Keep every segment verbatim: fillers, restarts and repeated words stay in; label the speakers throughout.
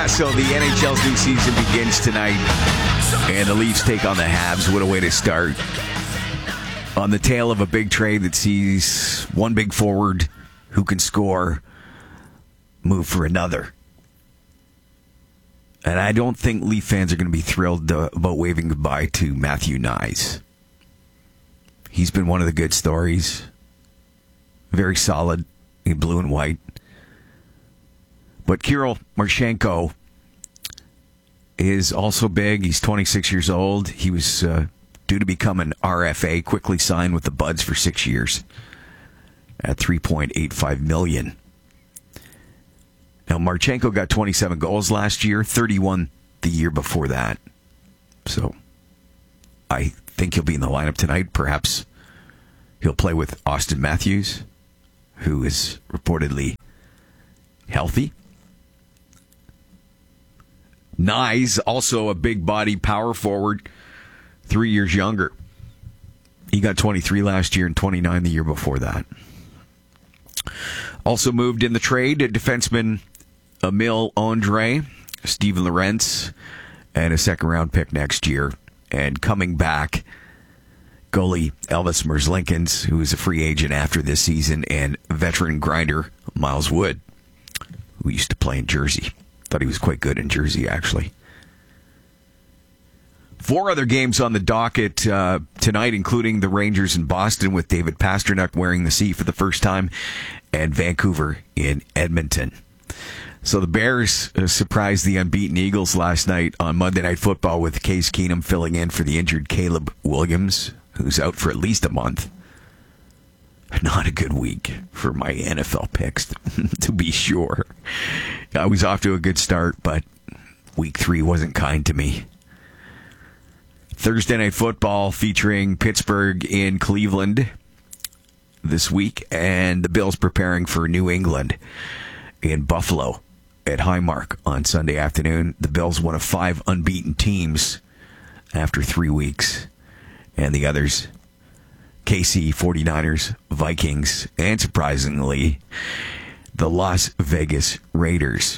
Speaker 1: Yeah, so the N H L's new season begins tonight, and the Leafs take on the Habs. What a way to start. On the tail of a big trade that sees one big forward who can score move for another. And I don't think Leaf fans are going to be thrilled uh, about waving goodbye to Matthew Knies. He's been one of the good stories. Very solid in blue and white. But Kirill Marchenko is also big. He's twenty-six years old. He was uh, due to become an R F A, quickly signed with the Buds for six years at three point eight five million dollars. Now, Marchenko got twenty-seven goals last year, thirty-one the year before that. So I think he'll be in the lineup tonight. Perhaps he'll play with Austin Matthews, who is reportedly healthy. Knies, also a big body power forward, three years younger. He got twenty-three last year and twenty-nine the year before that. Also moved in the trade, a defenseman Emil Andre, Steven Lorentz, and a second-round pick next year. And coming back, goalie Elvis Merzlikins, who is a free agent after this season, and veteran grinder Miles Wood, who used to play in Jersey. Thought he was quite good in Jersey, actually. Four other games on the docket uh, tonight, including the Rangers in Boston with David Pastrnak wearing the C for the first time, and Vancouver in Edmonton. So the Bears uh, surprised the unbeaten Eagles last night on Monday Night Football with Case Keenum filling in for the injured Caleb Williams, who's out for at least a month. Not a good week for my N F L picks, to be sure. I was off to a good start, but week three wasn't kind to me. Thursday Night Football featuring Pittsburgh in Cleveland this week, and the Bills preparing for New England in Buffalo at Highmark on Sunday afternoon. The Bills, one of five unbeaten teams after three weeks, and the others, K C, 49ers, Vikings, and surprisingly, the Las Vegas Raiders.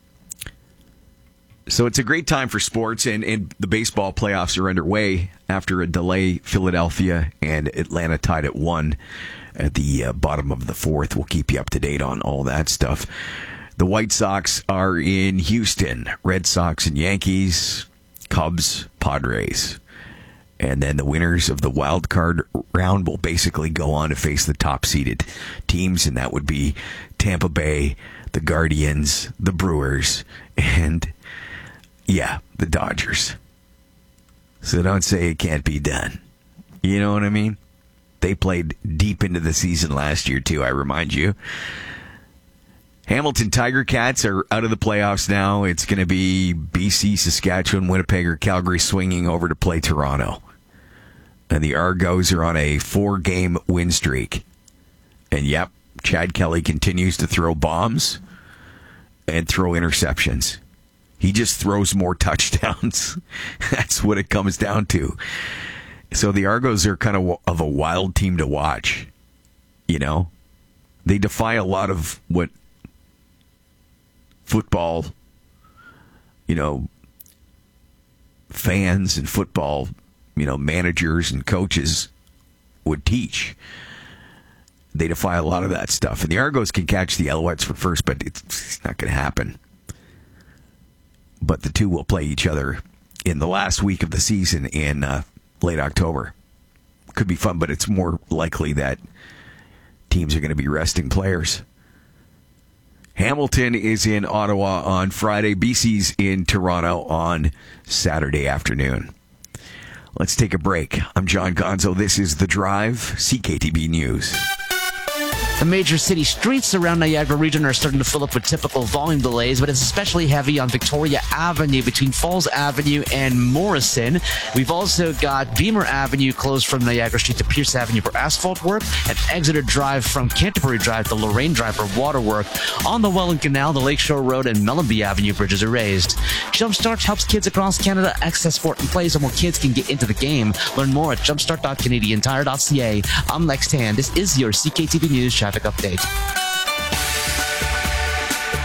Speaker 1: So it's a great time for sports, and, and the baseball playoffs are underway after a delay. Philadelphia and Atlanta tied at one at the uh, bottom of the fourth. We'll keep you up to date on all that stuff. The White Sox are in Houston. Red Sox and Yankees, Cubs, Padres. And then the winners of the wild card round will basically go on to face the top-seeded teams, and that would be Tampa Bay, the Guardians, the Brewers, and, yeah, the Dodgers. So don't say it can't be done. You know what I mean? They played deep into the season last year, too, I remind you. Hamilton Tiger Cats are out of the playoffs now. It's going to be B C, Saskatchewan, Winnipeg, or Calgary swinging over to play Toronto. And the Argos are on a four-game win streak. And, yep, Chad Kelly continues to throw bombs and throw interceptions. He just throws more touchdowns. That's what it comes down to. So the Argos are kind of of a wild team to watch. You know? They defy a lot of what football, you know, fans and football, you know, managers and coaches would teach. They defy a lot of that stuff. And the Argos can catch the Alouettes for first, but it's not going to happen. But the two will play each other in the last week of the season in uh, late October. Could be fun, but it's more likely that teams are going to be resting players. Hamilton is in Ottawa on Friday. B C's in Toronto on Saturday afternoon. Let's take a break. I'm John Gonzo. This is The Drive, C K T B News.
Speaker 2: The major city streets around Niagara region are starting to fill up with typical volume delays, but it's especially heavy on Victoria Avenue between Falls Avenue and Morrison. We've also got Beamer Avenue closed from Niagara Street to Pierce Avenue for asphalt work, and Exeter Drive from Canterbury Drive to Lorraine Drive for water work. On the Welland Canal, the Lakeshore Road and Mellenby Avenue bridges are raised. Jumpstart helps kids across Canada access sport and play so more kids can get into the game. Learn more at jumpstart dot canadian tire dot c a. I'm Lex Tan. This is your C K T V News traffic update.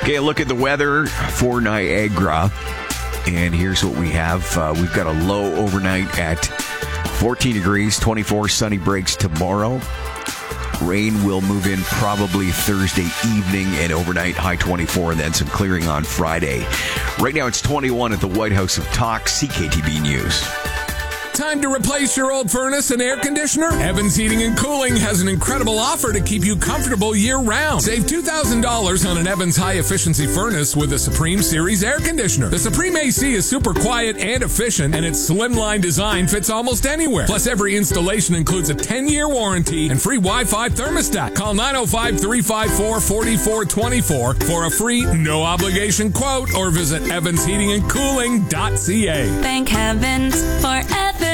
Speaker 1: Okay, a look at the weather for Niagara. And here's what we have. Uh, we've got a low overnight at fourteen degrees, twenty-four sunny breaks tomorrow. Rain will move in probably Thursday evening and overnight, high twenty-four, and then some clearing on Friday. Right now it's twenty-one at the White House of Talk, C K T B News.
Speaker 3: Time to replace your old furnace and air conditioner? Evans Heating and Cooling has an incredible offer to keep you comfortable year-round. Save two thousand dollars on an Evans high-efficiency furnace with a Supreme Series air conditioner. The Supreme A C is super quiet and efficient, and its slimline design fits almost anywhere. Plus, every installation includes a ten-year warranty and free Wi-Fi thermostat. Call nine oh five, three five four, four four two four for a free, no-obligation quote, or visit evans heating and cooling dot c a.
Speaker 4: Thank heavens for Evans.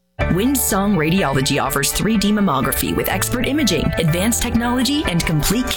Speaker 5: Windsong Radiology offers three D mammography with expert imaging, advanced technology, and complete